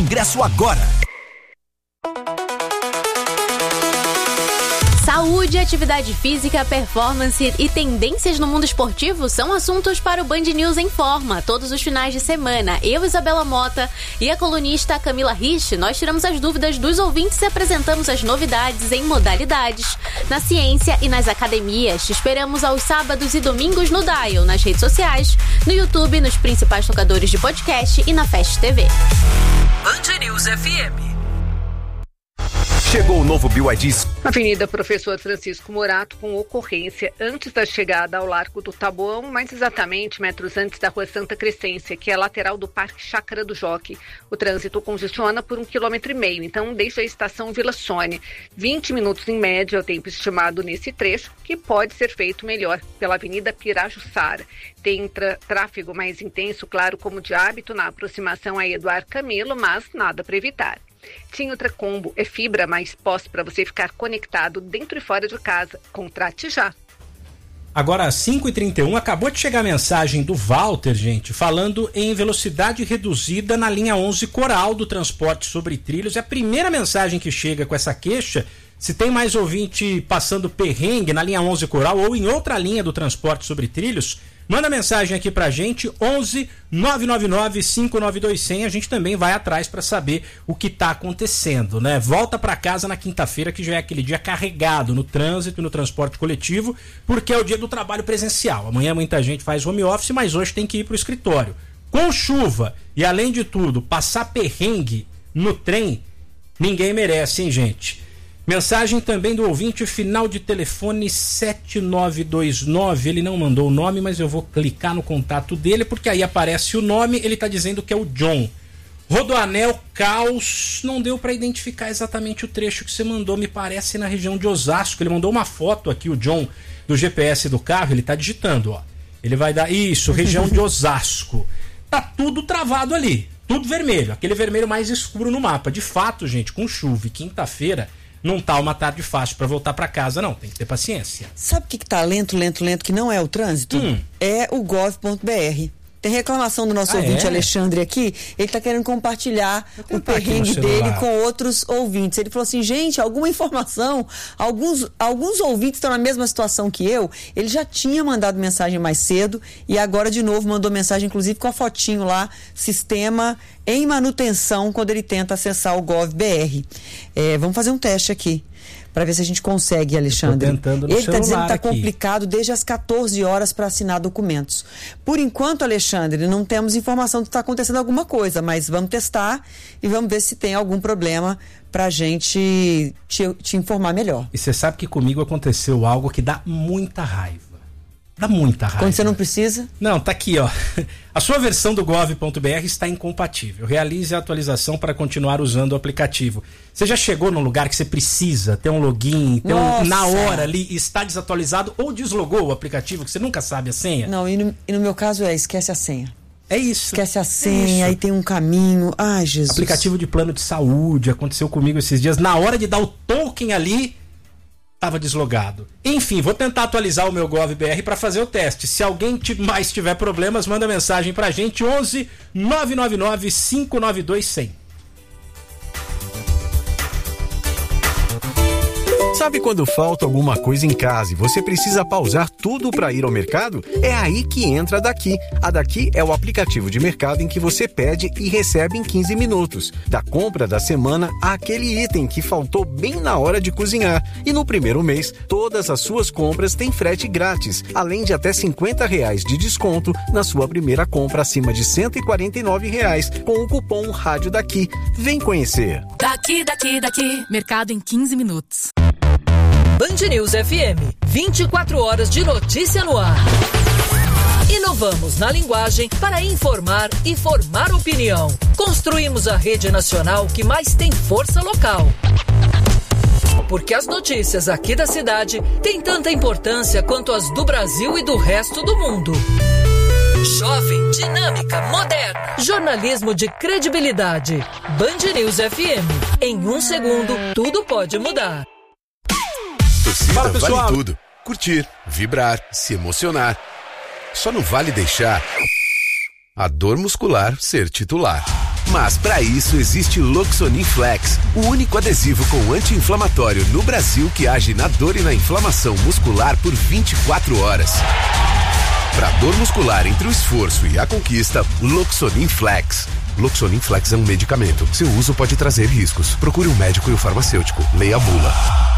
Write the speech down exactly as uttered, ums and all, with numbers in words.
Ingresso agora. Saúde, atividade física, performance e tendências no mundo esportivo são assuntos para o Band News em Forma. Todos os finais de semana, eu, Isabela Mota, e a colunista Camila Rich, nós tiramos as dúvidas dos ouvintes e apresentamos as novidades em modalidades, na ciência e nas academias. Te esperamos aos sábados e domingos no Dial, nas redes sociais, no YouTube, nos principais tocadores de podcast e na Fast T V. Band News F M. Chegou o novo B Y D. Avenida Professor Francisco Morato, com ocorrência antes da chegada ao Largo do Taboão, mais exatamente metros antes da Rua Santa Crescência, que é lateral do Parque Chácara do Jockey. O trânsito congestiona por um quilômetro e meio, então deixa a estação Vila Sônia. vinte minutos em média é o tempo estimado nesse trecho, que pode ser feito melhor pela Avenida Pirajussara. Tem tra- tráfego mais intenso, claro, como de hábito, na aproximação a Eduardo Camilo, mas nada para evitar. Tinha outra combo, é fibra mais pós para você ficar conectado dentro e fora de casa. Contrate já. Agora às cinco e trinta e um, acabou de chegar a mensagem do Walter, gente, falando em velocidade reduzida na linha onze Coral do transporte sobre trilhos. É a primeira mensagem que chega com essa queixa. Se tem mais ouvinte passando perrengue na linha onze Coral ou em outra linha do transporte sobre trilhos, manda mensagem aqui pra gente, onze nove nove nove cinco nove dois zero zero. A gente também vai atrás para saber o que tá acontecendo, né? Volta para casa na quinta-feira, que já é aquele dia carregado no trânsito e no transporte coletivo, porque é o dia do trabalho presencial. Amanhã muita gente faz home office, mas hoje tem que ir pro escritório. Com chuva e, além de tudo, passar perrengue no trem, ninguém merece, hein, gente? Mensagem também do ouvinte, final de telefone sete nove dois nove. Ele não mandou o nome, mas eu vou clicar no contato dele, porque aí aparece o nome. Ele está dizendo que é o John. Rodoanel Caos, não deu para identificar exatamente o trecho que você mandou, me parece na região de Osasco. Ele mandou uma foto aqui, o John, do G P S do carro. Ele está digitando, ó. Ele vai dar, isso, região de Osasco. Tá tudo travado ali, tudo vermelho, aquele vermelho mais escuro no mapa. De fato, gente, com chuva e quinta-feira, não tá uma tarde fácil para voltar para casa, não. Tem que ter paciência. Sabe o que, que tá lento, lento, lento, que não é o trânsito? Hum. É o gov ponto b r. Tem reclamação do nosso ah, ouvinte é? Alexandre aqui. Ele tá querendo compartilhar o perrengue dele com outros ouvintes. Ele falou assim, gente, alguma informação? Alguns, alguns ouvintes estão na mesma situação que eu. Ele já tinha mandado mensagem mais cedo e agora de novo mandou mensagem, inclusive com a fotinho lá, sistema em manutenção, quando ele tenta acessar o gov ponto b r. É, vamos fazer um teste aqui, para ver se a gente consegue, Alexandre. Ele está dizendo que está aqui. complicado desde as catorze horas para assinar documentos. Por enquanto, Alexandre, não temos informação de que está acontecendo alguma coisa, mas vamos testar e vamos ver se tem algum problema para a gente te, te informar melhor. E você sabe que comigo aconteceu algo que dá muita raiva. Dá muita raiva. Quando você não precisa? Não, tá aqui, ó. A sua versão do gov ponto b r está incompatível. Realize a atualização para continuar usando o aplicativo. Você já chegou num lugar que você precisa ter um login, ter um, na hora ali, e está desatualizado ou deslogou o aplicativo que você nunca sabe a senha? Não, e no, e no meu caso é, esquece a senha. É isso. Esquece a senha, é aí tem um caminho. Ai, Jesus. Aplicativo de plano de saúde, aconteceu comigo esses dias. Na hora de dar o token ali, estava deslogado. Enfim, vou tentar atualizar o meu gov ponto b r para fazer o teste. Se alguém mais tiver problemas, manda mensagem pra gente, onze nove nove nove cinco nove dois zero zero. Sabe quando falta alguma coisa em casa e você precisa pausar tudo para ir ao mercado? É aí que entra a Daqui. A Daqui é o aplicativo de mercado em que você pede e recebe em quinze minutos. Da compra da semana àquele item que faltou bem na hora de cozinhar. E no primeiro mês, todas as suas compras têm frete grátis, além de até cinquenta reais de desconto na sua primeira compra acima de cento e quarenta e nove reais com o cupom Rádio Daqui. Vem conhecer. Daqui, daqui, daqui. Mercado em quinze minutos. Band News F M, vinte e quatro horas de notícia no ar. Inovamos na linguagem para informar e formar opinião. Construímos a rede nacional que mais tem força local. Porque as notícias aqui da cidade têm tanta importância quanto as do Brasil e do resto do mundo. Jovem, dinâmica, moderna. Jornalismo de credibilidade. Band News F M. Em um segundo, tudo pode mudar. Torcida Fala, pessoal. Vale tudo. Curtir, vibrar, se emocionar. Só não vale deixar a dor muscular ser titular. Mas para isso existe Loxonin Flex, o único adesivo com anti-inflamatório no Brasil que age na dor e na inflamação muscular por vinte e quatro horas. Para dor muscular entre o esforço e a conquista, Loxonin Flex. Loxonin Flex é um medicamento. Seu uso pode trazer riscos. Procure um médico e o farmacêutico. Leia a bula.